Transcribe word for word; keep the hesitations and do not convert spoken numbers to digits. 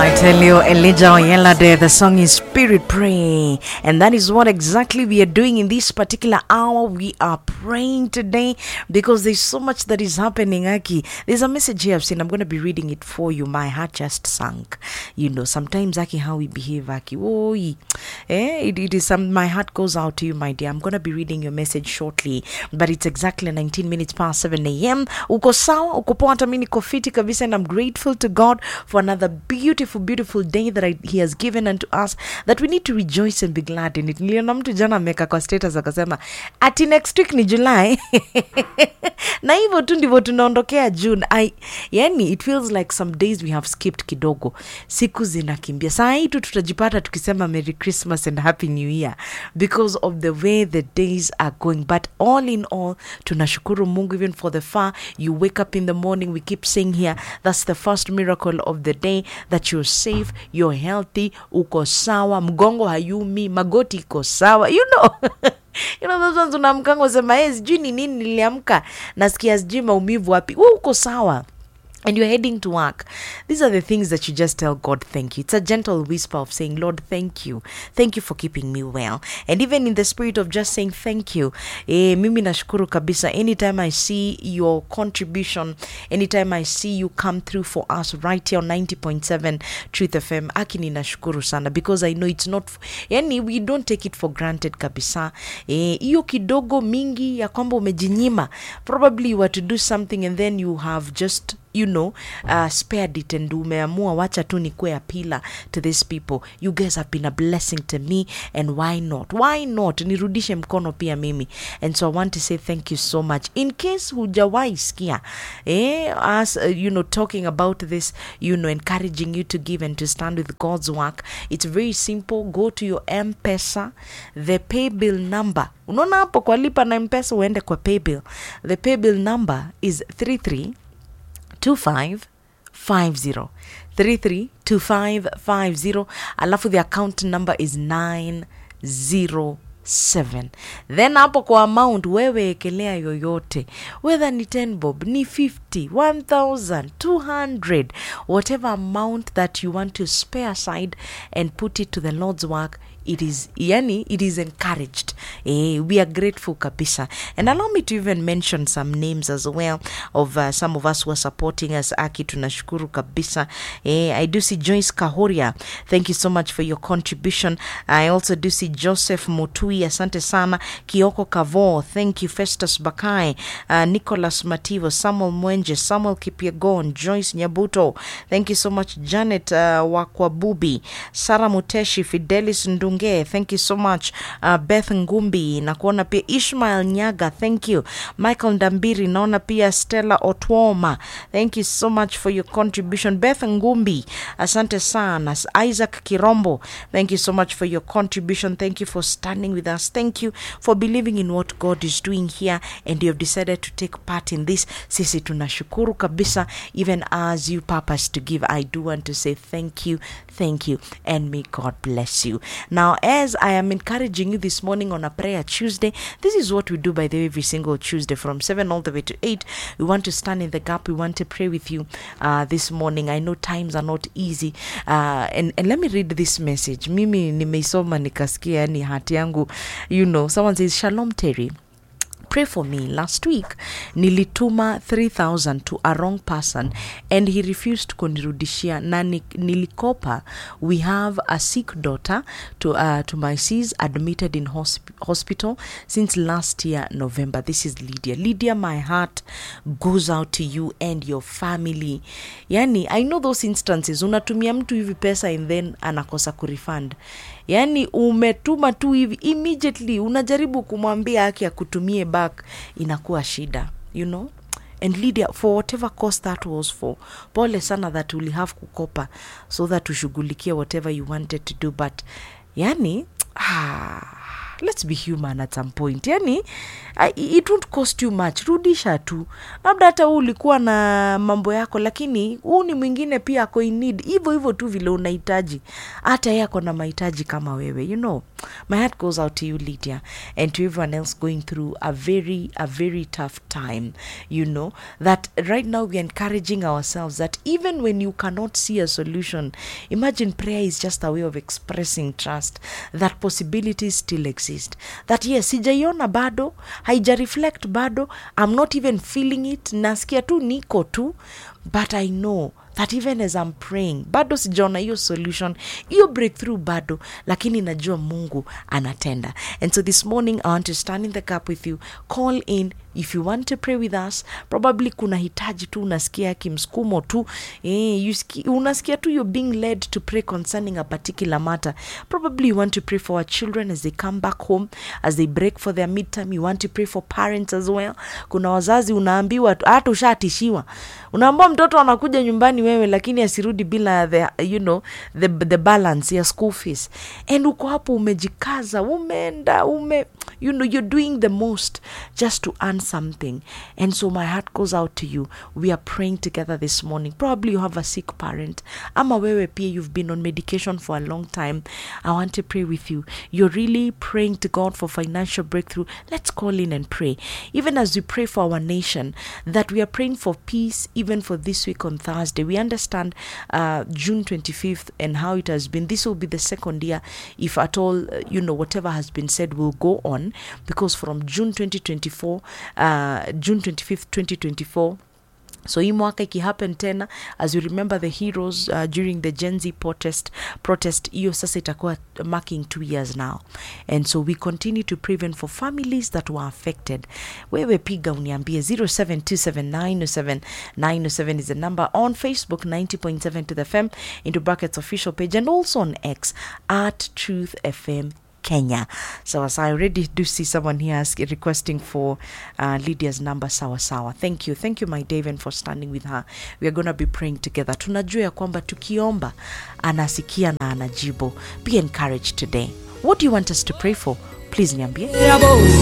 I tell you, Elijah Oyelade, the song is Spirit Pray. And that is what exactly we are doing in this particular hour. We are praying today because there's so much that is happening, Aki. There's a message here I've seen. I'm going to be reading it for you. My heart just sank. You know, sometimes, Aki, how we behave, Aki. Oh, eh, it, it is some, my heart goes out to you, my dear. I'm going to be reading your message shortly. But it's exactly nineteen minutes past seven a.m. Uko sawa, uko poa, hata mimi niko fiti kabisa, and I'm grateful to God for another beautiful, beautiful day that I, He has given unto us, that we need to rejoice and be glad in it. Niliona mtu jana ameka kwa status akasema ati next week ni July. Na hivyo tu ndivyo tunaondokea June. I, yani it feels like some days we have skipped kidogo. Siku zinakimbia. Saa hii tu tutajipata tukisema Merry Christmas and Happy New Year because of the way the days are going. But all in all, tunashukuru Mungu even for the far. You wake up in the morning, we keep saying here, that's the first miracle of the day, that you're safe, you're healthy, uko sawa, mgongo hayumi, magoti iko sawa, you know. You know, those ones unamkanga usema, hey, sijui ni nini niliamka, nasikia sijui maumivu wapi, wewe uko sawa. And you're heading to work. These are the things that you just tell God thank you. It's a gentle whisper of saying, Lord, thank you. Thank you for keeping me well. And even in the spirit of just saying thank you, eh, mimi nashukuru kabisa. Anytime I see your contribution, anytime I see you come through for us right here on ninety point seven Truth F M, akini nashukuru sana, because I know it's not, yani we don't take it for granted kabisa. Eh, iyo kidogo mingi ya kwamba umejinyima. Probably you were to do something and then you have just, you know, uh, spared it and umeamua wacha tu nikue apila to these people. You guys have been a blessing to me, and why not? Why not? Nirudishe mkono pia mimi. And so I want to say thank you so much. In case hujawai sikia, eh, as uh, you know, talking about this, you know, encouraging you to give and to stand with God's work. It's very simple. Go to your M-Pesa, the pay bill number. Unaona hapo kwa lipa na M-Pesa uende kwa pay bill. The pay bill number is three three two five five zero. three three two five five zero. Alafu the account number is nine zero seven. Then hapo kwa amount wewe ekelea yoyote, whether ni ten bob, ni fifty, one thousand, two hundred, whatever amount that you want to spare aside and put it to the Lord's work. It is, yani, it is encouraged. Eh, we are grateful kabisa. And allow me to even mention some names as well of uh, some of us who are supporting us. Aki, tunashukuru kabisa. Eh, I do see Joyce Kahoria. Thank you so much for your contribution. I also do see Joseph Mutui. Asante sana. Kioko Kavo. Thank you. Festus Bakai. Uh, Nicholas Mativo. Samuel Mwenje. Samuel Kipiegon. Joyce Nyabuto. Thank you so much. Janet uh, Wakwabubi. Sarah Muteshi. Fidelis Ndungu. Thank you so much. uh, Beth Ngumbi, nakuona pia Ishmael Nyaga, thank you. Michael Ndambiri, naona pia Stella Otwoma, thank you so much for your contribution. Beth Ngumbi, asante sana. Isaac Kirombo, thank you so much for your contribution. Thank you for standing with us. Thank you for believing in what God is doing here, and you have decided to take part in this. Sisi tunashukuru kabisa. Even as you purpose to give, I do want to say thank you, thank you, and may God bless you. Now, Now, as I am encouraging you this morning on a prayer Tuesday, this is what we do, by the way, every single Tuesday from seven all the way to eight. We want to stand in the gap. We want to pray with you uh, this morning. I know times are not easy. Uh, and, and let me read this message. Mimi nimeisoma nikasikia ni hati yangu. You know, someone says, Shalom Terry. Pray for me. Last week, nilituma three thousand to a wrong person and he refused kunirudishia. Na nilikopa, we have a sick daughter to uh, to my sis admitted in hosp- hospital since last year, November. This is Lydia. Lydia, my heart goes out to you and your family. Yani, I know those instances. Unatumia mtu hivi pesa and then anakosa kurefund. Yani umetuma tu hivi immediately unajaribu kumwambia haki ya kutumie back, inakuwa shida, you know. And Lydia, for whatever cost that was for, pole sana that will have kukopa so that ushughulikie whatever you wanted to do. But yani ah, let's be human at some point. Yani it won't cost you much. Rudisha tu. Labda hata ulikuwa na mambo yako, lakini huu ni mwingine pia ako in need. Hivyo hivyo tu vile unahitaji. Hata yako na mahitaji kama wewe. You know, my heart goes out to you, Lydia, and to everyone else going through a very, a very tough time. You know, that right now we are encouraging ourselves that even when you cannot see a solution, imagine prayer is just a way of expressing trust that possibilities still exist. That yes, sijaiona bado, haija reflect bado, I'm not even feeling it, nasikia tu niko tu, but I know that even as I'm praying, bado sijaona hiyo solution, hiyo breakthrough bado, lakini najua Mungu anatenda. And so this morning I want to stand in the gap with you. Call in if you want to pray with us. Probably kuna hitaji tu unasikia kimskumo tu, eh, you ski, unasikia tu you're being led to pray concerning a particular matter. Probably you want to pray for our children as they come back home, as they break for their midterm. You want to pray for parents as well. Kuna wazazi unaambiwa hata ushatishiwa, unaambiwa mtoto anakuja nyumbani wewe lakini asirudi bila the, you know, the the balance ya school fees, and uko hapo umejikaza, umeenda ume, you know, you're doing the most just to earn something. And so my heart goes out to you. We are praying together this morning. Probably you have a sick parent, ama wewe pia you've been on medication for a long time. I want to pray with you. You're really praying to God for financial breakthrough. Let's call in and pray. Even as we pray for our nation, that we are praying for peace even for this week on Thursday. We understand uh, June twenty-fifth and how it has been. This will be the second year, if at all, uh, you know, whatever has been said will go on, because from June twenty twenty-four, uh, June twenty-fifth, twenty twenty-four, so hii mwaka iki happen tena, as you remember the heroes uh, during the Gen Z protest, protest iyo sasa itakuwa marking two years now. And so we continue to pray even for families that were affected. Wewe piga uniambie zero seven two seven nine zero seven nine zero seven is the number. On Facebook, ninety point seven to the F M, into brackets official page, and also on X at Truth F M Kenya. So as I already do see someone here ask, requesting for uh, Lydia's number. Sawa sawa. Thank you. Thank you, my David, for standing with her. We are going to be praying together. Tunajua ya kwamba tukiomba anasikia na anajibu. Be encouraged today. What do you want us to pray for? Please niambie.